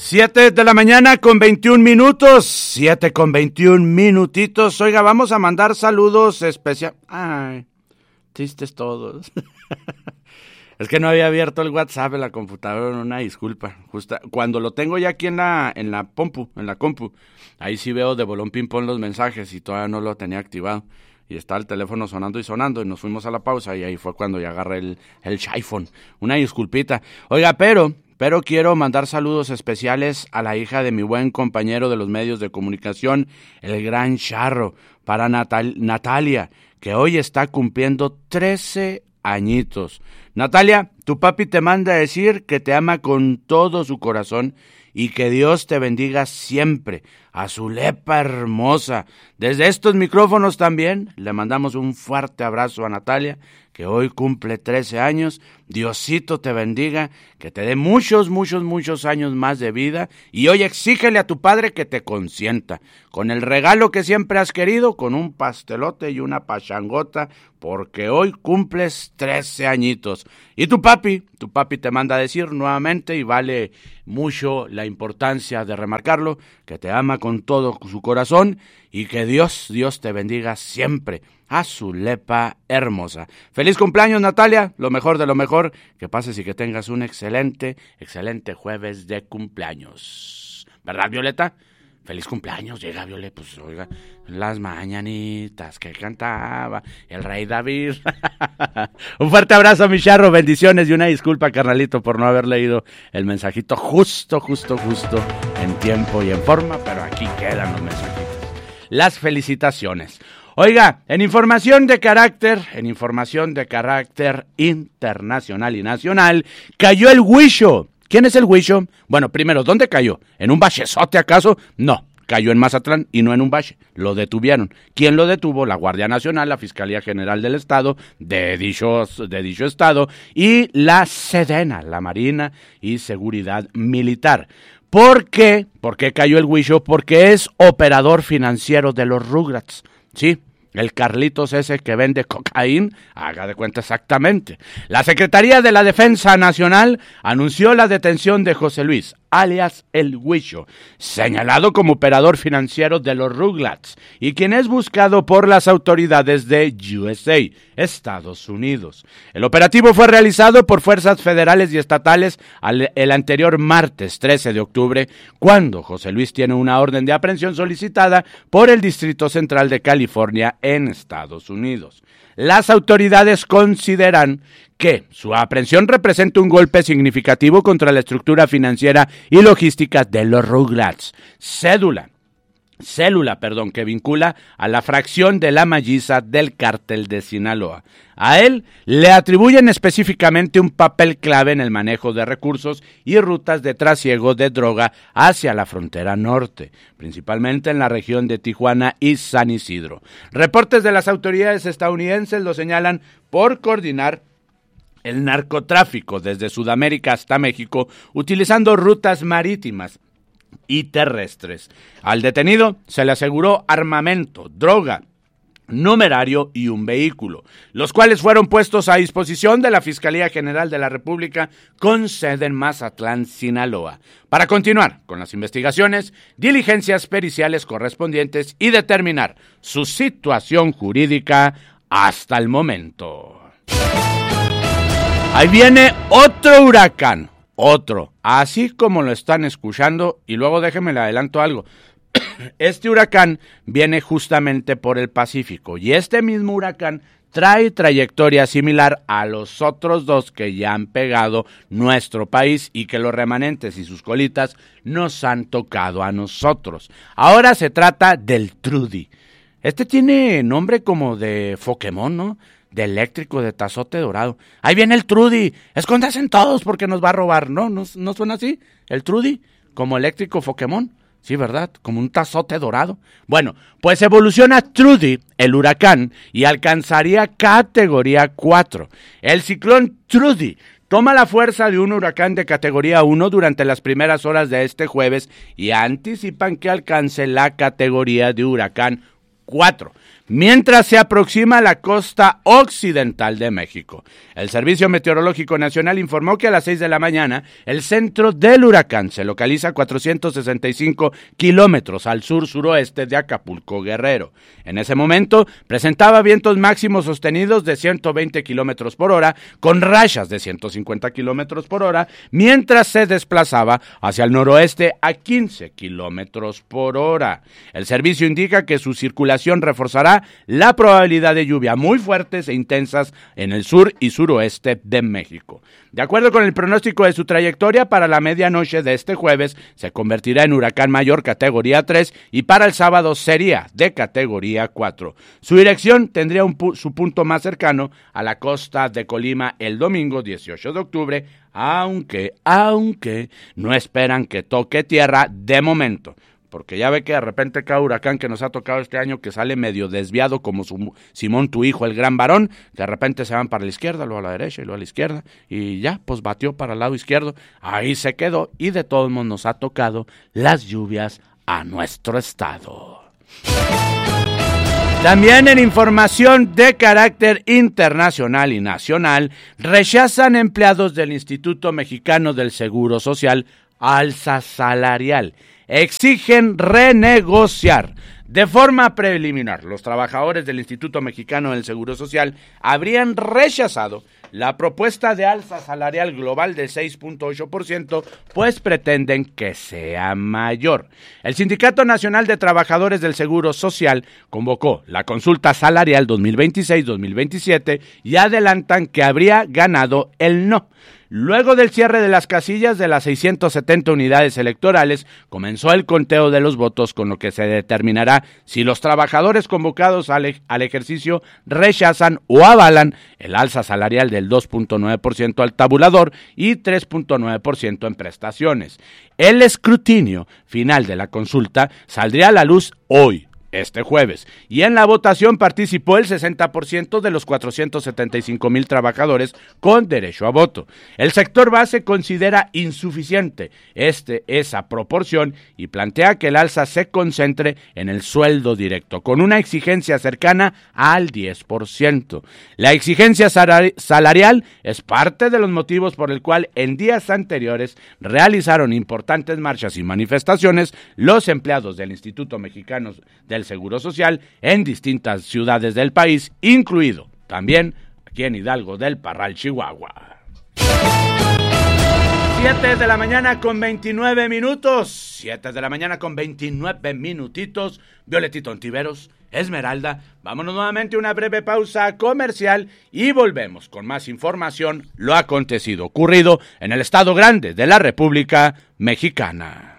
7 de la mañana con 21 minutos, 7 con 21 minutitos. Oiga, vamos a mandar saludos especiales. Ay, tristes todos. Es que no había abierto el WhatsApp en la computadora, una disculpa. Justo cuando lo tengo ya aquí en la compu, ahí sí veo de bolón ping pong los mensajes y todavía no lo tenía activado. Y estaba el teléfono sonando y nos fuimos a la pausa y ahí fue cuando ya agarré el iPhone. Una disculpita. Oiga, pero quiero mandar saludos especiales a la hija de mi buen compañero de los medios de comunicación, el gran Charro, para Natalia, que hoy está cumpliendo 13 añitos. Natalia, tu papi te manda a decir que te ama con todo su corazón y que Dios te bendiga siempre. A su lepa hermosa. Desde estos micrófonos también le mandamos un fuerte abrazo a Natalia, que hoy cumple 13 años. Diosito te bendiga, que te dé muchos años más de vida. Y hoy exígele a tu padre que te consienta, con el regalo que siempre has querido, con un pastelote y una pachangota, porque hoy cumples 13 añitos. Y tu papi te manda a decir nuevamente, y vale mucho la importancia de remarcarlo, que te ama con todo su corazón y que Dios te bendiga siempre. A su lepa hermosa. Feliz cumpleaños, Natalia, lo mejor de lo mejor, que pases y que tengas un excelente jueves de cumpleaños. ¿Verdad, Violeta? Feliz cumpleaños, llega Violeta, pues oiga, las mañanitas que cantaba el rey David. Un fuerte abrazo a mi Charro, bendiciones y una disculpa, carnalito, por no haber leído el mensajito justo en tiempo y en forma, pero aquí quedan los mensajitos. Las felicitaciones. Oiga, en información de carácter internacional y nacional, cayó el Huicho. ¿Quién es el Huicho? Bueno, primero, ¿dónde cayó? ¿En un bachezote acaso? No, cayó en Mazatlán y no en un bache. Lo detuvieron. ¿Quién lo detuvo? La Guardia Nacional, la Fiscalía General del Estado, de dicho estado, y la Sedena, la Marina y Seguridad Militar. ¿Por qué? ¿Por qué cayó el Huicho? Porque es operador financiero de los Rugrats. Sí, el Carlitos ese que vende cocaína, haga de cuenta exactamente. La Secretaría de la Defensa Nacional anunció la detención de José Luis, alias El Huicho, señalado como operador financiero de los Rugrats, y quien es buscado por las autoridades de USA, Estados Unidos. El operativo fue realizado por fuerzas federales y estatales el anterior martes 13 de octubre, cuando José Luis tiene una orden de aprehensión solicitada por el Distrito Central de California en Estados Unidos. Las autoridades consideran que su aprehensión representa un golpe significativo contra la estructura financiera y logística de los Rugrats. Célula que vincula a la fracción de La Malliza del Cártel de Sinaloa. A él le atribuyen específicamente un papel clave en el manejo de recursos y rutas de trasiego de droga hacia la frontera norte, principalmente en la región de Tijuana y San Isidro. Reportes de las autoridades estadounidenses lo señalan por coordinar el narcotráfico desde Sudamérica hasta México, utilizando rutas marítimas y terrestres. Al detenido se le aseguró armamento, droga, numerario y un vehículo, los cuales fueron puestos a disposición de la Fiscalía General de la República con sede en Mazatlán, Sinaloa, para continuar con las investigaciones, diligencias periciales correspondientes y determinar su situación jurídica hasta el momento. Ahí viene otro huracán. Así como lo están escuchando, y luego déjenme le adelanto algo. Este huracán viene justamente por el Pacífico, y este mismo huracán trae trayectoria similar a los otros dos que ya han pegado nuestro país y que los remanentes y sus colitas nos han tocado a nosotros. Ahora se trata del Trudy. Este tiene nombre como de Pokémon, ¿no? De eléctrico, de tazote dorado. Ahí viene el Trudy. Escóndanse todos porque nos va a robar, ¿no? ¿No suena así? El Trudy, como eléctrico Pokémon. Sí, ¿verdad? Como un tazote dorado. Bueno, pues evoluciona Trudy, el huracán, y alcanzaría categoría 4. El ciclón Trudy toma la fuerza de un huracán de categoría 1 durante las primeras horas de este jueves y anticipan que alcance la categoría de huracán 4. mientras se aproxima a la costa occidental de México. El Servicio Meteorológico Nacional informó que a las 6 de la mañana el centro del huracán se localiza a 465 kilómetros al sur-suroeste de Acapulco, Guerrero. En ese momento presentaba vientos máximos sostenidos de 120 kilómetros por hora con rachas de 150 kilómetros por hora, mientras se desplazaba hacia el noroeste a 15 kilómetros por hora. El servicio indica que su circulación reforzará la probabilidad de lluvia muy fuertes e intensas en el sur y suroeste de México. De acuerdo con el pronóstico de su trayectoria, para la medianoche de este jueves se convertirá en huracán mayor categoría 3 y para el sábado sería de categoría 4. Su dirección tendría su punto más cercano a la costa de Colima el domingo 18 de octubre, aunque no esperan que toque tierra de momento. Porque ya ve que de repente cada huracán que nos ha tocado este año que sale medio desviado como Simón, tu hijo, el gran varón, de repente se van para la izquierda, luego a la derecha y luego a la izquierda, y ya, pues batió para el lado izquierdo, ahí se quedó, y de todos modos nos ha tocado las lluvias a nuestro estado. También en información de carácter internacional y nacional, rechazan empleados del Instituto Mexicano del Seguro Social alza salarial. Exigen renegociar. De forma preliminar, los trabajadores del Instituto Mexicano del Seguro Social habrían rechazado la propuesta de alza salarial global del 6.8%, pues pretenden que sea mayor. El Sindicato Nacional de Trabajadores del Seguro Social convocó la consulta salarial 2026-2027 y adelantan que habría ganado el no. Luego del cierre de las casillas de las 670 unidades electorales, comenzó el conteo de los votos, con lo que se determinará si los trabajadores convocados al ejercicio rechazan o avalan el alza salarial del 2.9% al tabulador y 3.9% en prestaciones. El escrutinio final de la consulta saldría a la luz hoy, este jueves, y en la votación participó el 60% de los 475,000 trabajadores con derecho a voto. El sector base considera insuficiente esa proporción y plantea que el alza se concentre en el sueldo directo, con una exigencia cercana al 10%. La exigencia salarial es parte de los motivos por el cual en días anteriores realizaron importantes marchas y manifestaciones los empleados del Instituto Mexicano del Seguro Social en distintas ciudades del país, incluido también aquí en Hidalgo del Parral, Chihuahua. 7 de la mañana con 29 minutos. 7 de la mañana con 29 minutitos. Violetito Ontiveros, Esmeralda. Vámonos nuevamente a una breve pausa comercial y volvemos con más información, lo acontecido, ocurrido en el Estado Grande de la República Mexicana.